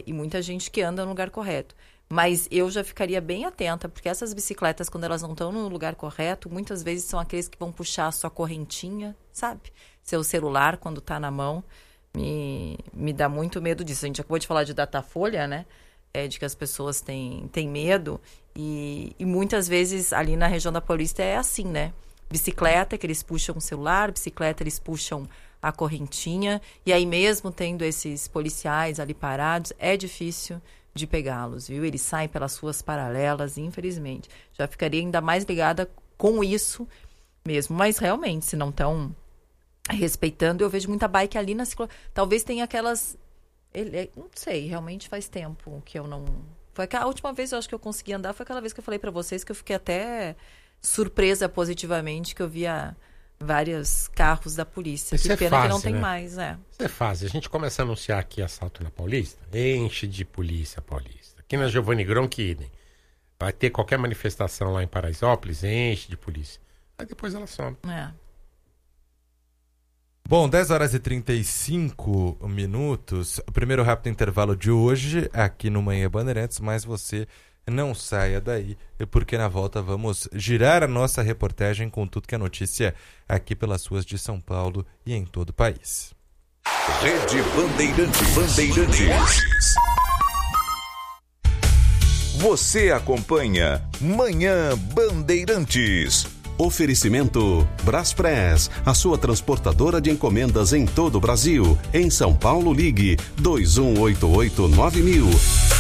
e muita gente que anda no lugar correto. Mas eu já ficaria bem atenta, porque essas bicicletas, quando elas não estão no lugar correto, muitas vezes são aqueles que vão puxar a sua correntinha, sabe? Seu celular, quando está na mão, me dá muito medo disso. A gente acabou de falar de Datafolha, né? De que as pessoas têm medo. E muitas vezes, ali na região da Paulista, é assim, né? Bicicleta, que eles puxam o celular, bicicleta, eles puxam a correntinha. E aí mesmo tendo esses policiais ali parados, é difícil de pegá-los, viu? Eles saem pelas ruas paralelas, infelizmente. Já ficaria ainda mais ligada com isso mesmo. Mas realmente, se não estão respeitando, eu vejo muita bike ali na ciclo. Talvez tenha aquelas... não sei, realmente faz tempo que eu não... Foi a última vez eu acho que eu consegui andar, foi aquela vez que eu falei pra vocês que eu fiquei até surpresa positivamente, que eu via vários carros da polícia. Isso que pena fácil, que não tem né? mais, Isso é fácil. A gente começa a anunciar aqui assalto na Paulista, enche de polícia Paulista. Aqui na Giovanni Gronchi, idem. Vai ter qualquer manifestação lá em Paraisópolis, enche de polícia. Aí depois ela some. Bom, 10h35. O primeiro rápido intervalo de hoje aqui no Manhã Bandeirantes, mas você não saia daí, porque na volta vamos girar a nossa reportagem com tudo que é notícia aqui pelas ruas de São Paulo e em todo o país. Rede Bandeirantes. Você acompanha Manhã Bandeirantes. Oferecimento Braspress, a sua transportadora de encomendas em todo o Brasil. Em São Paulo, ligue 2188-9000.